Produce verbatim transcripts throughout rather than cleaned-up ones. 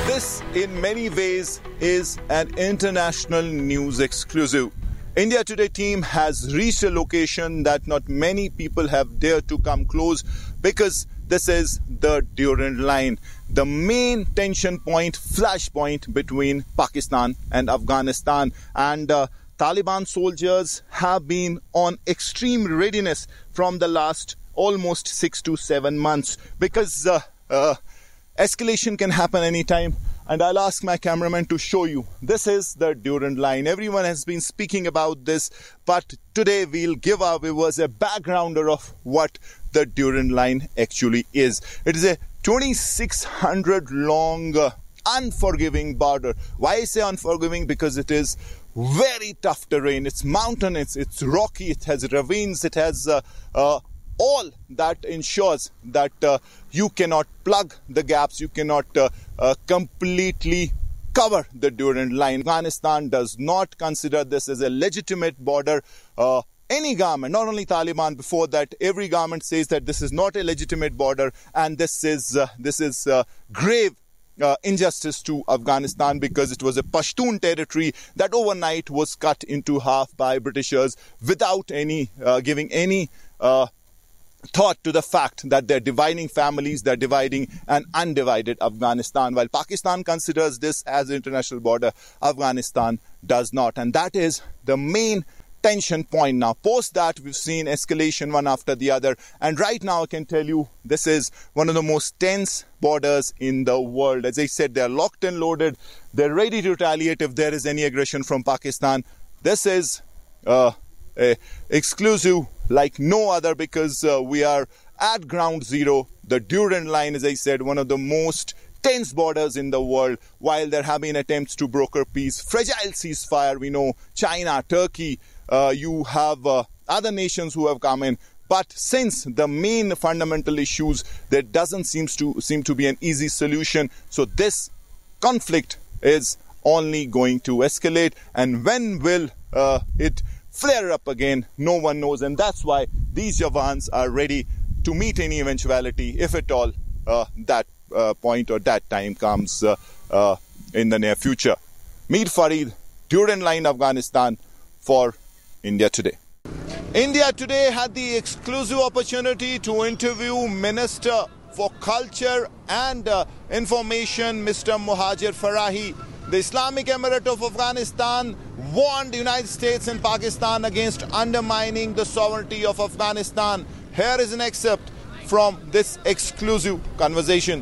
This, in many ways, is an international news exclusive. India Today team has reached a location that not many people have dared to come close because this is the Durand Line, the main tension point, flashpoint between Pakistan and Afghanistan. And uh, Taliban soldiers have been on extreme readiness from the last almost six to seven months because uh, uh, escalation can happen anytime. And I'll ask my cameraman to show you. This is the Durand Line. Everyone has been speaking about this, but today we'll give our viewers a backgrounder of what the Durand Line actually is. It is a twenty-six hundred long, uh, unforgiving border. Why I say unforgiving? Because it is very tough terrain. It's mountain, it's, it's rocky, it has ravines, it has uh, uh, all that ensures that uh, you cannot plug the gaps, you cannot uh, uh, completely cover the Durand Line. Afghanistan does not consider this as a legitimate border. Uh, any government, not only Taliban, before that, every government says that this is not a legitimate border, and this is uh, this is uh, grave uh, injustice to Afghanistan because it was a Pashtun territory that overnight was cut into half by Britishers without any uh, giving any uh, thought to the fact that they're dividing families, they're dividing an undivided Afghanistan. While Pakistan considers this as an international border, Afghanistan does not. And that is the main tension point now. Post that, we've seen escalation one after the other. And right now, I can tell you, this is one of the most tense borders in the world. As I said, they're locked and loaded. They're ready to retaliate if there is any aggression from Pakistan. This is uh, a exclusive like no other because uh, we are at ground zero. The Durand Line, as I said, one of the most tense borders in the world. While there have been attempts to broker peace, fragile ceasefire, we know China, Turkey, uh, you have uh, other nations who have come in. But since the main fundamental issues, there doesn't seem to seem to be an easy solution. So this conflict is only going to escalate. And when will uh, it flare up again? No one knows. And that's why these Javans are ready to meet any eventuality, if at all uh, that uh, point or that time comes uh, uh, in the near future. Meet Farid, Durand Line, Afghanistan, for India Today. India Today had the exclusive opportunity to interview Minister for Culture and uh, Information, Mister Muhajir Farahi. The Islamic Emirate of Afghanistan warned the United States and Pakistan against undermining the sovereignty of Afghanistan. Here is an excerpt from this exclusive conversation.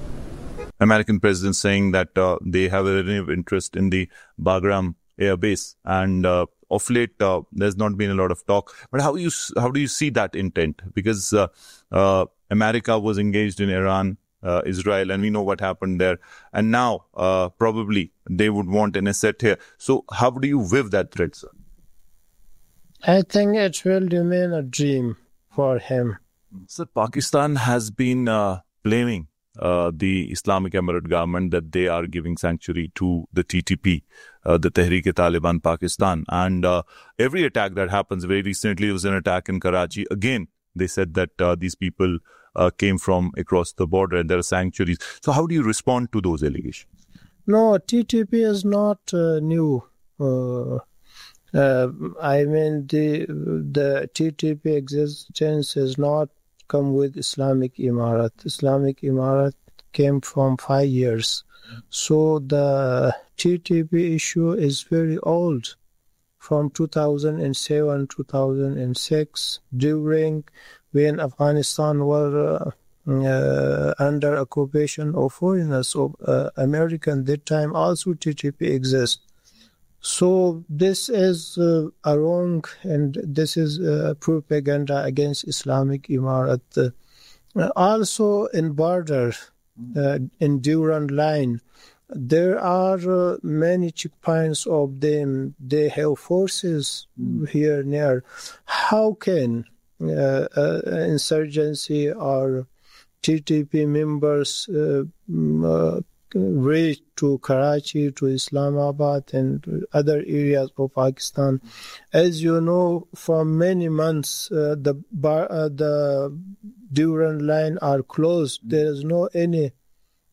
American president saying that uh, they have a renewed interest in the Bagram Air Base, and uh, of late uh, there's not been a lot of talk. But how you how do you see that intent? Because uh, uh, America was engaged in Iran, Uh, Israel, and we know what happened there. And now, uh, probably, they would want an asset here. So how do you weigh that threat, sir? I think it will remain a dream for him. Sir, Pakistan has been uh, blaming uh, the Islamic Emirate government that they are giving sanctuary to the T T P, uh, the Tehreek-e-Taliban Pakistan. And uh, every attack that happens, very recently there was an attack in Karachi. Again, they said that uh, these people Uh, came from across the border and there are sanctuaries. So how do you respond to those allegations? No, T T P is not uh, new. Uh, uh, I mean, the the T T P existence has not come with Islamic Emirat. Islamic Emirat came from five years. So the T T P issue is very old, from two thousand seven, two thousand six, during when Afghanistan was uh, uh, under occupation of foreigners, of uh, American, that time also T T P exists. So this is uh, a wrong, and this is uh, propaganda against Islamic Emirat. Uh, also in border, uh, in Durand Line, there are uh, many checkpoints of them. They have forces mm. here near. How can Uh, uh, insurgency or T T P members uh, uh, reach to Karachi, to Islamabad and other areas of Pakistan? As you know, for many months, uh, the bar, uh, the Durand Line are closed. There is no any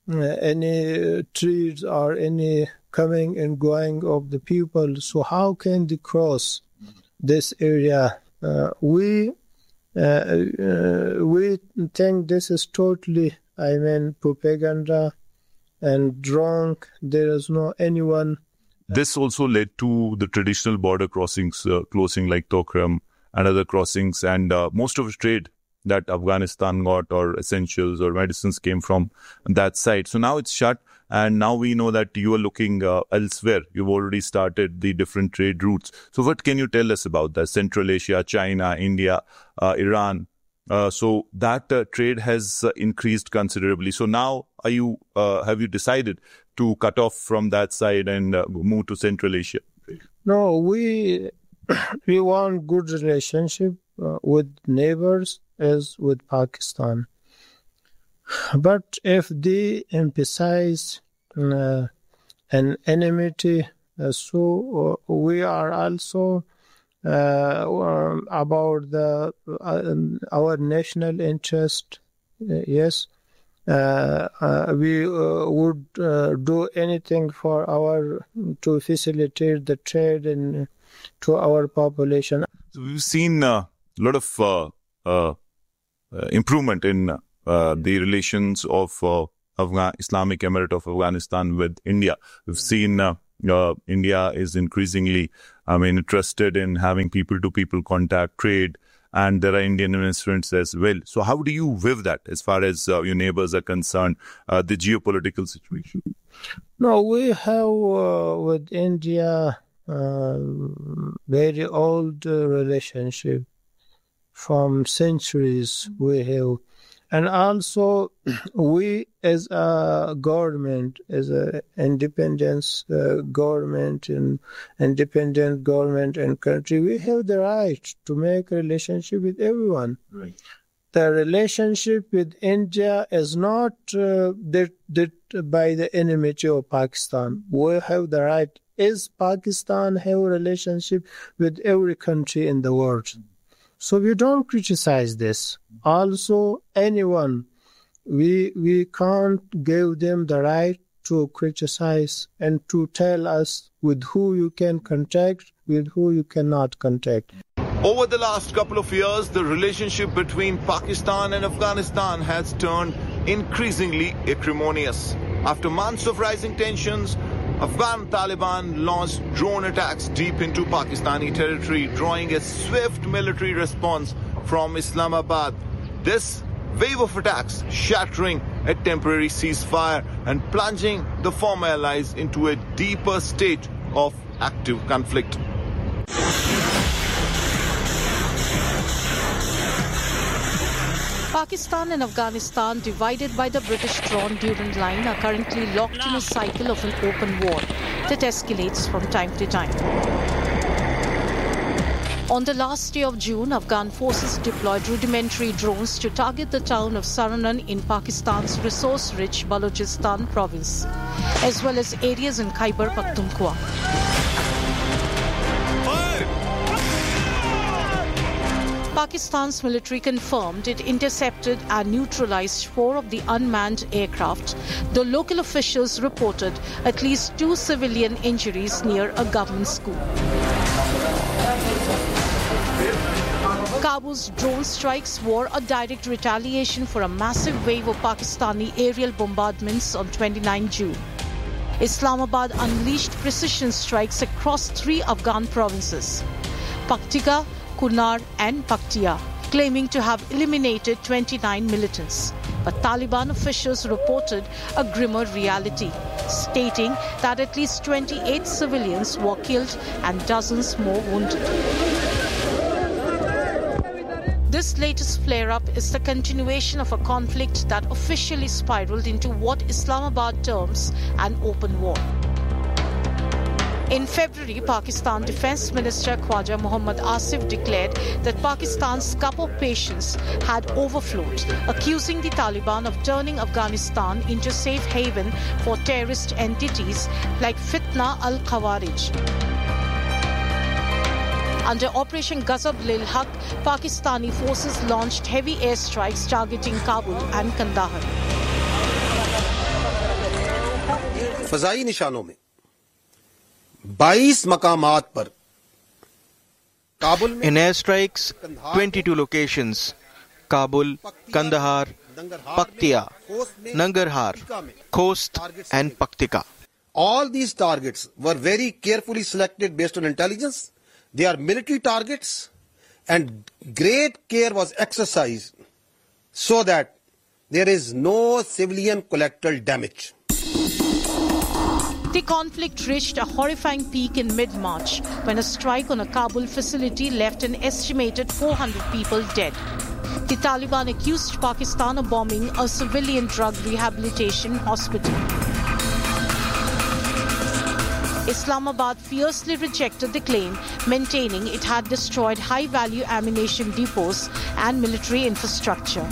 uh, any trees or any coming and going of the people. So how can they cross this area? Uh, we uh, uh, we think this is totally, I mean, propaganda and wrong. There is no anyone. This also led to the traditional border crossings uh, closing, like Tokram and other crossings, and uh, most of the trade that Afghanistan got, or essentials or medicines, came from that side. So now it's shut, and now we know that you are looking uh, elsewhere. You've already started the different trade routes. So what can you tell us about that? Central Asia, China, India, uh, Iran. Uh, so that uh, trade has uh, increased considerably. So now are you uh, have you decided to cut off from that side and uh, move to Central Asia? No, we we want good relationship uh, with neighbors as with Pakistan. But if they emphasize uh, an enmity, uh, so uh, we are also uh, about the uh, our national interest. Uh, yes, uh, uh, we uh, would uh, do anything for our to facilitate the trade and to our population. So we've seen a uh, lot of uh, uh, uh, improvement in uh, the relations of uh, Afghan Islamic Emirate of Afghanistan with India. We've seen uh, uh, India is increasingly, I mean, interested in having people-to-people contact, trade, and there are Indian investments as well. So how do you view that as far as uh, your neighbors are concerned, uh, the geopolitical situation? No, we have uh, with India uh, very old uh, relationship from centuries we have. And also, we as a government, as an independent uh, government and independent government and country, we have the right to make a relationship with everyone. Right. The relationship with India is not uh, that, that by the enmity of Pakistan. We have the right. Is Pakistan have a relationship with every country in the world? So we don't criticize this. Also, anyone, we we can't give them the right to criticize and to tell us with who you can contact, with who you cannot contact. Over the last couple of years, the relationship between Pakistan and Afghanistan has turned increasingly acrimonious. After months of rising tensions, Afghan Taliban launched drone attacks deep into Pakistani territory, drawing a swift military response from Islamabad. This wave of attacks shattering a temporary ceasefire and plunging the former allies into a deeper state of active conflict. Pakistan and Afghanistan, divided by the British-drawn Durand Line, are currently locked in a cycle of an open war that escalates from time to time. On the last day of June, Afghan forces deployed rudimentary drones to target the town of Saranan in Pakistan's resource-rich Balochistan province, as well as areas in Khyber Pakhtunkhwa. Pakistan's military confirmed it intercepted and neutralized four of the unmanned aircraft, though local officials reported at least two civilian injuries near a government school. Kabul's drone strikes were a direct retaliation for a massive wave of Pakistani aerial bombardments on the twenty-ninth of June. Islamabad unleashed precision strikes across three Afghan provinces, Paktika, Kunar and Paktia, claiming to have eliminated twenty-nine militants. But Taliban officials reported a grimmer reality, stating that at least twenty-eight civilians were killed and dozens more wounded. This latest flare-up is the continuation of a conflict that officially spiraled into what Islamabad terms an open war. In February, Pakistan Defence Minister Khwaja Mohammad Asif declared that Pakistan's cup of patience had overflowed, accusing the Taliban of turning Afghanistan into a safe haven for terrorist entities like Fitna al-Khawarij. Under Operation Ghazab-Lil-Haq, Pakistani forces launched heavy airstrikes targeting Kabul and Kandahar. फजाई निशानों में बाईस मकामात पर काबुल में in airstrikes, twenty-two locations, Kabul, Kandahar, Paktia, Nangarhar, Khost and Paktika. All these targets were very carefully selected based on intelligence. They are military targets and great care was exercised so that there is no civilian collateral damage. The conflict reached a horrifying peak in mid-March when a strike on a Kabul facility left an estimated four hundred people dead. The Taliban accused Pakistan of bombing a civilian drug rehabilitation hospital. Islamabad fiercely rejected the claim, maintaining it had destroyed high-value ammunition depots and military infrastructure.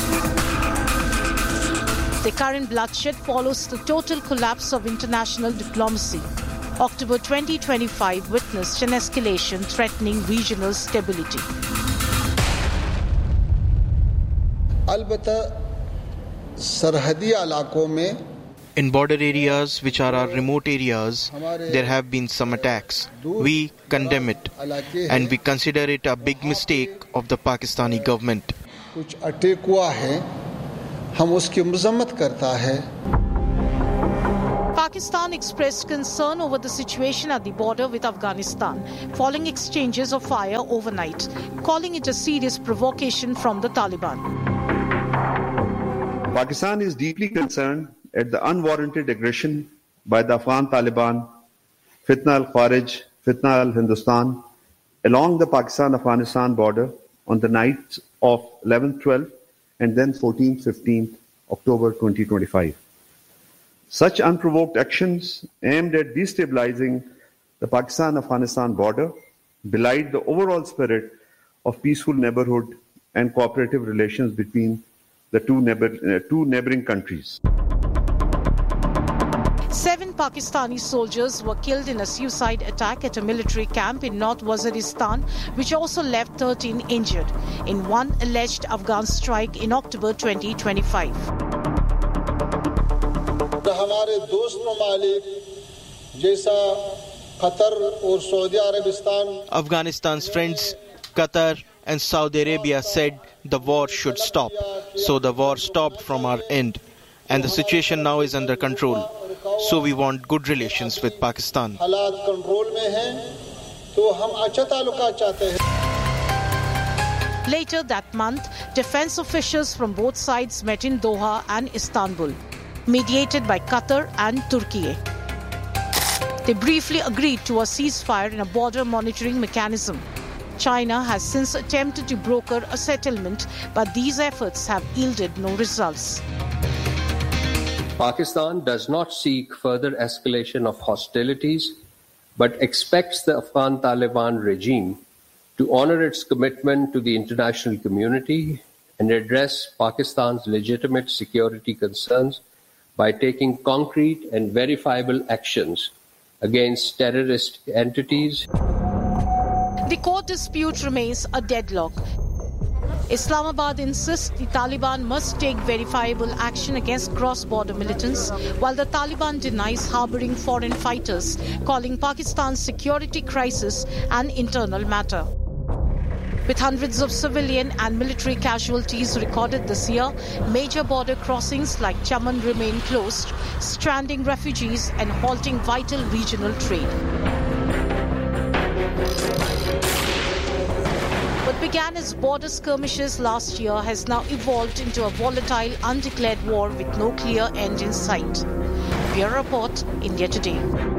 The current bloodshed follows the total collapse of international diplomacy. October twenty twenty-five witnessed an escalation threatening regional stability. In border areas, which are our remote areas, there have been some attacks. We condemn it and we consider it a big mistake of the Pakistani government. Pakistan expressed concern over the situation at the border with Afghanistan following exchanges of fire overnight, calling it a serious provocation from the Taliban. Pakistan is deeply concerned at the unwarranted aggression by the Afghan Taliban, Fitna al-Kharij, Fitna al-Hindustan, along the Pakistan-Afghanistan border on the nights of eleventh, twelfth and then fourteenth, fifteenth October twenty twenty-five. Such unprovoked actions aimed at destabilizing the Pakistan-Afghanistan border belied the overall spirit of peaceful neighborhood and cooperative relations between the two, neighbor, uh, two neighboring countries. Seven Pakistani soldiers were killed in a suicide attack at a military camp in North Waziristan, which also left thirteen injured in one alleged Afghan strike in October twenty twenty-five. Afghanistan's friends, Qatar and Saudi Arabia said the war should stop. So the war stopped from our end and the situation now is under control. So we want good relations with Pakistan. Later that month, defense officials from both sides met in Doha and Istanbul, mediated by Qatar and Turkey. They briefly agreed to a ceasefire and a border monitoring mechanism. China has since attempted to broker a settlement, but these efforts have yielded no results. Pakistan does not seek further escalation of hostilities, but expects the Afghan Taliban regime to honor its commitment to the international community and address Pakistan's legitimate security concerns by taking concrete and verifiable actions against terrorist entities. The court dispute remains a deadlock. Islamabad insists the Taliban must take verifiable action against cross-border militants, while the Taliban denies harboring foreign fighters, calling Pakistan's security crisis an internal matter. With hundreds of civilian and military casualties recorded this year, major border crossings like Chaman remain closed, stranding refugees and halting vital regional trade. What began as border skirmishes last year has now evolved into a volatile, undeclared war with no clear end in sight. Bureau Report, India Today.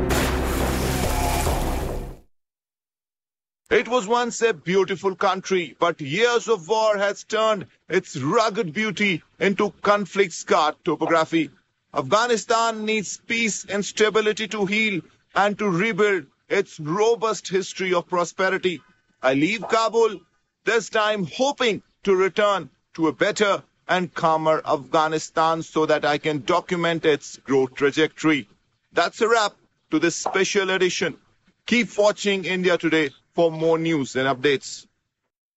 It was once a beautiful country, but years of war has turned its rugged beauty into conflict-scarred topography. Afghanistan needs peace and stability to heal and to rebuild its robust history of prosperity. I leave Kabul, this time hoping to return to a better and calmer Afghanistan so that I can document its growth trajectory. That's a wrap to this special edition. Keep watching India Today for more news and updates.